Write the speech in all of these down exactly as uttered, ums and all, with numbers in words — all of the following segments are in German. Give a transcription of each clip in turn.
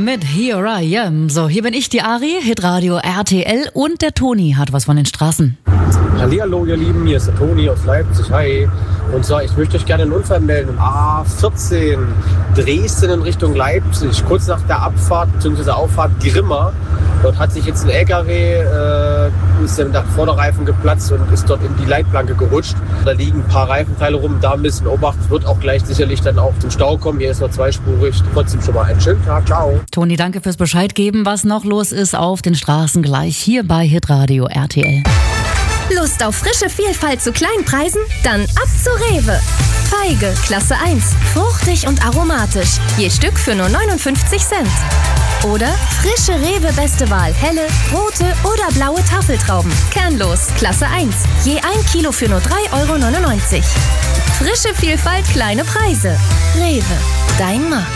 mit Here I Am. So, hier bin ich, die Ari, Hitradio R T L, und der Toni hat was von den Straßen. Hallihallo, ihr Lieben, hier ist der Toni aus Leipzig. Hi. Und zwar, ich möchte euch gerne einen Unfall melden. A vierzehn, Dresden in Richtung Leipzig, kurz nach der Abfahrt bzw. Auffahrt Grimma. Dort hat sich jetzt ein L K W, äh, ist der Vorderreifen geplatzt und ist dort in die Leitplanke gerutscht. Da liegen ein paar Reifenteile rum, da ein bisschen Obacht, wird auch gleich sicherlich dann auch zum Stau kommen. Hier ist noch zweispurig. Trotzdem schon mal einen schönen Tag. Ciao. Toni, danke fürs Bescheid geben, was noch los ist auf den Straßen gleich hier bei Hitradio R T L. Lust auf frische Vielfalt zu kleinen Preisen? Dann ab zu Rewe. Feige, Klasse eins. Fruchtig und aromatisch. Je Stück für nur neunundfünfzig Cent. Oder frische Rewe Beste Wahl. Helle, rote oder blaue Tafeltrauben. Kernlos, Klasse eins. Je ein Kilo für nur drei Euro neunundneunzig. Frische Vielfalt, kleine Preise. Rewe, dein Markt.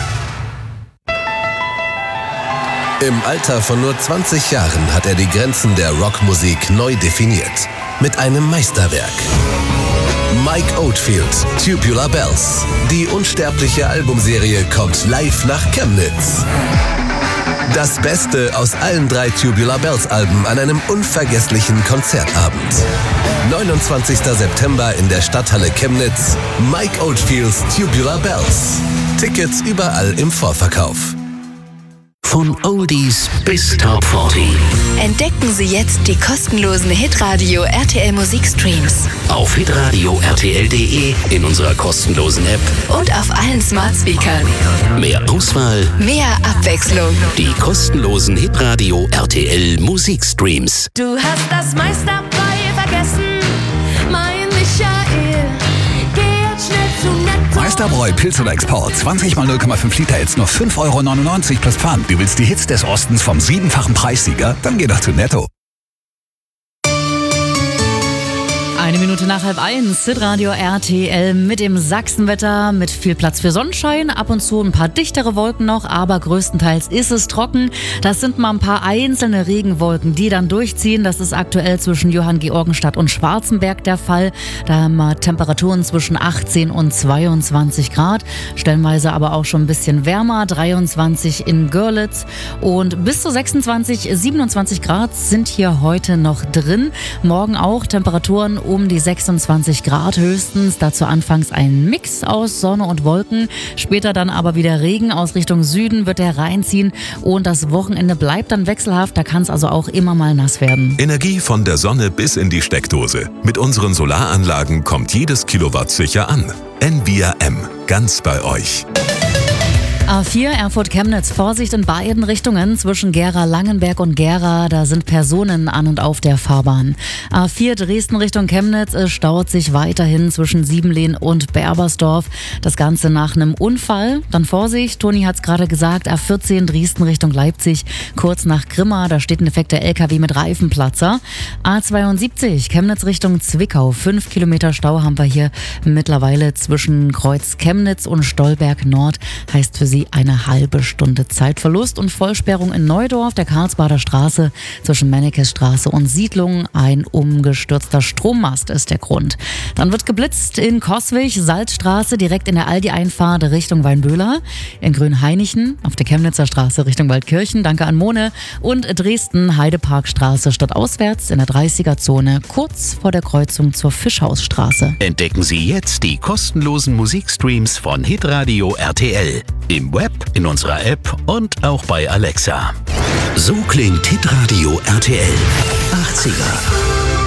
Im Alter von nur zwanzig Jahren hat er die Grenzen der Rockmusik neu definiert. Mit einem Meisterwerk. Mike Oldfield, Tubular Bells. Die unsterbliche Albumserie kommt live nach Chemnitz. Das Beste aus allen drei Tubular Bells Alben an einem unvergesslichen Konzertabend. neunundzwanzigster September in der Stadthalle Chemnitz. Mike Oldfields Tubular Bells. Tickets überall im Vorverkauf. Von Oldies bis Top vierzig. Entdecken Sie jetzt die kostenlosen Hitradio R T L Musikstreams. Auf hitradio R T L punkt de, in unserer kostenlosen App Und auf allen Smart Speakern. mehr Auswahl, Mehr Abwechslung. die kostenlosen Hitradio R T L Musikstreams. Du hast das meiste dabei vergessen, mein Michael. Geh jetzt schnell zu Netto. Meisterbräu Pilz oder Export. zwanzig mal null Komma fünf Liter, jetzt nur fünf Euro neunundneunzig plus Pfand. Du willst die Hits des Ostens vom siebenfachen Preissieger? Dann geh doch zu Netto. Eine Minute nach halb eins, Hitradio R T L mit dem Sachsenwetter, mit viel Platz für Sonnenschein, ab und zu ein paar dichtere Wolken noch, aber größtenteils ist es trocken. Das sind mal ein paar einzelne Regenwolken, die dann durchziehen. Das ist aktuell zwischen Johanngeorgenstadt und Schwarzenberg der Fall. Da haben wir Temperaturen zwischen achtzehn und zweiundzwanzig Grad, stellenweise aber auch schon ein bisschen wärmer, dreiundzwanzig in Görlitz, und bis zu sechsundzwanzig, siebenundzwanzig Grad sind hier heute noch drin. Morgen auch Temperaturen um die sechsundzwanzig Grad höchstens. Dazu anfangs ein Mix aus Sonne und Wolken. Später dann aber wieder Regen. Aus Richtung Süden wird der reinziehen. Und das Wochenende bleibt dann wechselhaft. Da kann es also auch immer mal nass werden. Energie von der Sonne bis in die Steckdose. Mit unseren Solaranlagen kommt jedes Kilowatt sicher an. N V R M. Ganz bei euch. A vier Erfurt-Chemnitz, Vorsicht in beiden Richtungen zwischen Gera-Langenberg und Gera, da sind Personen an und auf der Fahrbahn. A vier Dresden Richtung Chemnitz, es staut sich weiterhin zwischen Siebenlehn und Berbersdorf. Das Ganze nach einem Unfall. Dann Vorsicht, Toni hat es gerade gesagt, A vierzehn Dresden Richtung Leipzig, kurz nach Grimma, da steht ein defekter L K W mit Reifenplatzer. A zweiundsiebzig Chemnitz Richtung Zwickau, fünf Kilometer Stau haben wir hier mittlerweile zwischen Kreuz Chemnitz und Stolberg Nord, heißt für Sie eine halbe Stunde Zeitverlust. Und Vollsperrung in Neudorf, der Karlsbader Straße zwischen Mennekesstraße und Siedlung. Ein umgestürzter Strommast ist der Grund. Dann wird geblitzt in Coswig, Salzstraße, direkt in der Aldi-Einfahrt Richtung Weinböhler. In Grünhainichen auf der Chemnitzer Straße Richtung Waldkirchen, danke an Mone. Und Dresden, Heideparkstraße stadtauswärts in der dreißiger-Zone, kurz vor der Kreuzung zur Fischhausstraße. Entdecken Sie jetzt die kostenlosen Musikstreams von Hitradio R T L. Im Web, in unserer App und auch bei Alexa. So klingt Hitradio R T L. achtziger.